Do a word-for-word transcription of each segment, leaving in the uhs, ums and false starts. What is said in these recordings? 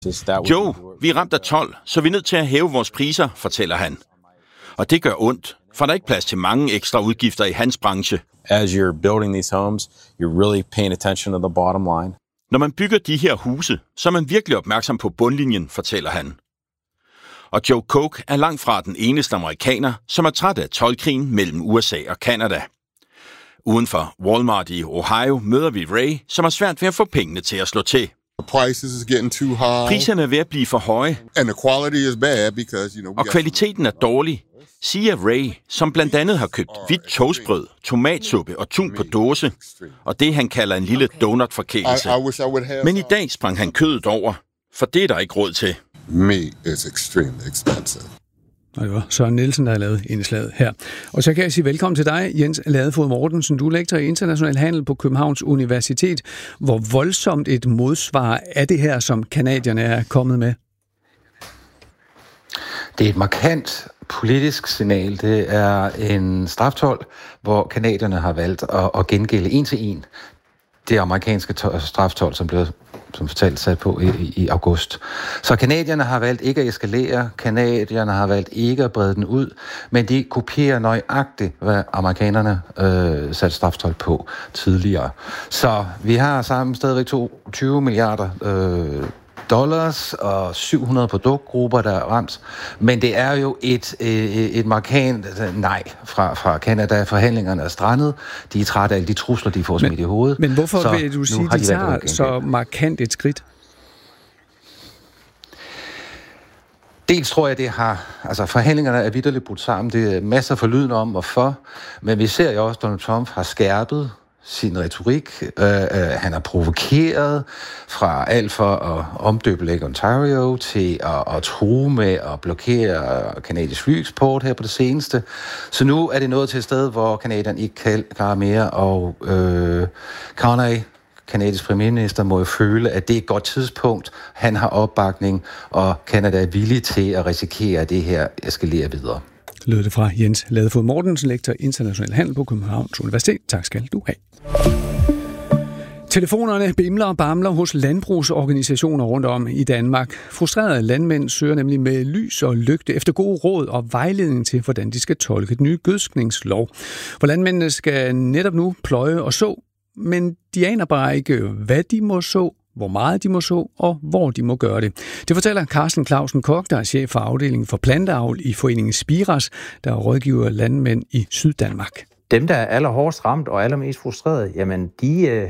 Joe, vi er ramt af told, så vi er nødt til at hæve vores priser, fortæller han. Og det gør ondt, for der er ikke plads til mange ekstra udgifter i hans branche. As you're building these homes, you're really paying attention to the bottom line. Når man bygger de her huse, så er man virkelig opmærksom på bundlinjen, fortæller han. Og Joe Koch er langt fra den eneste amerikaner, som er træt af toldkrigen mellem U S A og Canada. Uden for Walmart i Ohio møder vi Ray, som har svært ved at få pengene til at slå til. Priserne er ved at blive for høje, og kvaliteten er dårlig, siger Ray, som blandt andet har købt hvidt toastbrød, tomatsuppe og tun på dåse, og det han kalder en lille donut-forkælelse. Men i dag sprang han kødet over, for det er der ikke råd til. Meat is extremely expensive. Og det var Søren Nielsen, der har lavet indslaget her. Og så kan jeg sige velkommen til dig, Jens Ladefoged Mortensen. Du er lektor i international handel på Københavns Universitet. Hvor voldsomt et modsvar er det her, som canadierne er kommet med? Det er et markant politisk signal. Det er en straftold, hvor canadierne har valgt at, at gengælde en til en det amerikanske straftold, som blev som fortalt sat på i, i august. Så canadierne har valgt ikke at eskalere, canadierne har valgt ikke at brede den ud, men de kopierer nøjagtigt, hvad amerikanerne øh, satte straftold på tidligere. Så vi har sammen stadigvæk toogtyve milliarder øh, dollars og syv hundrede produktgrupper, der er ramt. Men det er jo et, et, et markant nej fra, fra Canada. Forhandlingerne er strandet. De er trætte af alle de trusler, de får smidt i hovedet. Men hvorfor så vil du sige, at de, de tager så markant et skridt? Dels tror jeg, det har... Altså, forhandlingerne er vitterligt brudt sammen. Det er masser for lyden om, hvorfor. Men vi ser jo også, at Donald Trump har skærpet sin retorik. Uh, uh, han har provokeret fra alt for at omdøbe Lake Ontario til at, at true med at blokere kanadisk flyeksport her på det seneste. Så nu er det nået til et sted, hvor Canadien ikke kan klare mere, og uh, Carney, kanadisk premierminister, må jo føle, at det er et godt tidspunkt. Han har opbakning, og Canada er villig til at risikere, at det her eskalerer videre. Lød det fra Jens Ladefoged Mortensen, lektor i international handel på Københavns Universitet. Tak skal du have. Telefonerne bimler og bamler hos landbrugsorganisationer rundt om i Danmark. Frustrerede landmænd søger nemlig med lys og lygte efter gode råd og vejledning til, hvordan de skal tolke den nye gødskningslov. For landmændene skal netop nu pløje og så, men de aner bare ikke, hvad de må så, hvor meget de må så, og hvor de må gøre det. Det fortæller Carsten Clausen Koch, der er chef for afdelingen for planteavl i foreningen Spiras, der rådgiver landmænd i Syddanmark. Dem, der er allerhårdest ramt og allermest frustreret, jamen de,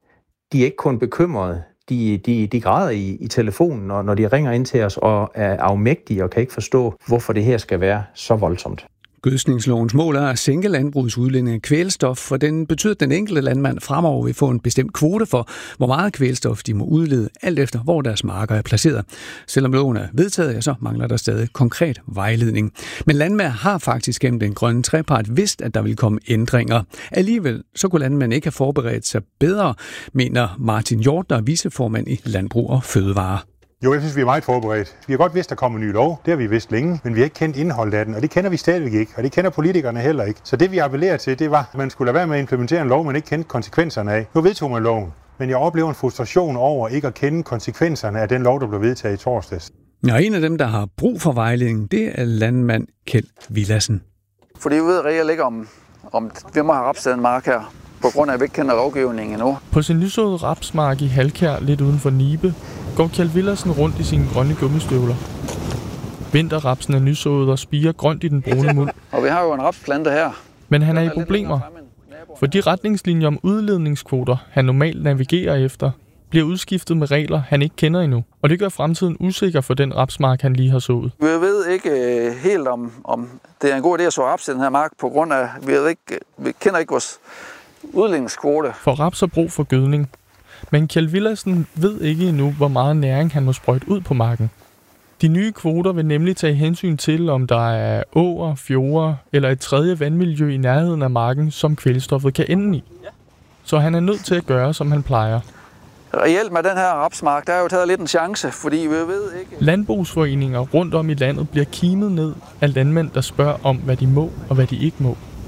de er ikke kun bekymrede. De, de, de græder i, i telefonen, når, når de ringer ind til os og er afmægtige og kan ikke forstå, hvorfor det her skal være så voldsomt. Gødskningslovens mål er at sænke landbrugets udledning af kvælstof, for den betyder, at den enkelte landmand fremover vil få en bestemt kvote for, hvor meget kvælstof de må udlede, alt efter hvor deres marker er placeret. Selvom loven er vedtaget, så mangler der stadig konkret vejledning. Men landmænd har faktisk gennem den grønne trepart vidst, at der vil komme ændringer. Alligevel så kunne landmænd ikke have forberedt sig bedre, mener Martin Hjort, der er viceformand i Landbrug og Fødevare. Jo, jeg synes, vi er meget forberedt. Vi har godt vidst, at der kommer en ny lov. Det har vi vidst længe, men vi har ikke kendt indholdet af den, og det kender vi stadigvæk ikke, og det kender politikerne heller ikke. Så det, vi appellerer til, det var, at man skulle lade være med at implementere en lov, man ikke kendte konsekvenserne af. Nu vedtog man loven, men jeg oplever en frustration over ikke at kende konsekvenserne af den lov, der blev vedtaget i torsdags. Ja, en af dem, der har brug for vejledning, det er landmand Kjeld Villadsen. Fordi vi ved reelt ikke, om, om vi må have rapset en mark her, på grund af, at vi ikke kender lovgivningen endnu. På sin nysåede rapsmark i Halkær, lidt uden for Nibe, går Kjeld Villadsen rundt i sine grønne gummistøvler. Vinterrapsen er nysået og spiger grønt i den brune muld. Og vi har jo en rapsplante her. Men han er i problemer, for de retningslinjer om udledningskvoter, han normalt navigerer efter, bliver udskiftet med regler, han ikke kender endnu. Og det gør fremtiden usikker for den rapsmark, han lige har sået. Vi ved ikke helt, om, om det er en god idé at så raps i den her mark, på grund af, vi, ved ikke, vi kender ikke vores udledningskvote. For raps har brug for gødning. Men Kjeld Villadsen ved ikke endnu, hvor meget næring han må sprøjte ud på marken. De nye kvoter vil nemlig tage hensyn til, om der er åer, fjorde eller et tredje vandmiljø i nærheden af marken, som kvælstoffet kan ende i. Så han er nødt til at gøre, som han plejer. Reelt med den her rapsmark, der er jo taget lidt en chance, fordi vi ved ikke... Landbrugsforeninger rundt om i landet bliver kimet ned af landmænd, der spørger om, hvad de må og hvad de ikke må.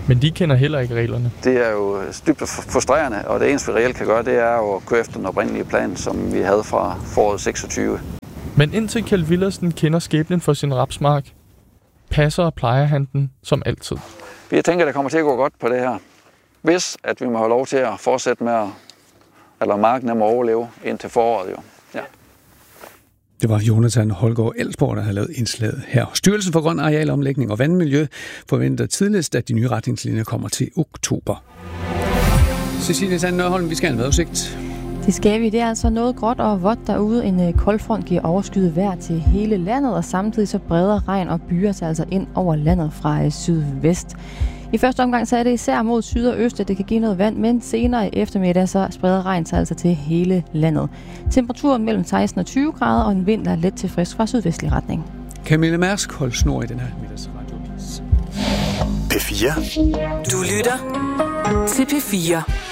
Men de kender heller ikke reglerne. Det er jo dybt frustrerende, og det eneste, vi reelt kan gøre, det er jo at køre efter den oprindelige plan, som vi havde fra foråret seksogtyve. Men indtil Kjeld Villersen kender skæbnen for sin rapsmark, passer og plejer han den som altid. Vi tænker, at det kommer til at gå godt på det her. Hvis at vi må have lov til at fortsætte med at, eller marken må overleve indtil foråret jo. Ja. Det var Jonathan Holgaard Elsborg, der havde lavet indslaget her. Styrelsen for Grøn Arealomlægning og Vandmiljø forventer tidligst, at de nye retningslinjer kommer til oktober. Cecilie Sand Nørholm, vi skal have en vejrudsigt. Det skal vi. Det er altså noget gråt og vådt derude. En koldfront giver overskyet vejr til hele landet, og samtidig så breder regn og byer sig altså ind over landet fra sydvest. I første omgang så er det især mod syd og øst, at det kan give noget vand, men senere i eftermiddag så spreder regn sig altså til hele landet. Temperaturen mellem seksten og tyve grader, og en vind, der er let til frisk fra sydvestlig retning. Camilla Mærsk, hold snor i den her middagsradioavis. P fire. Du lytter til P fire.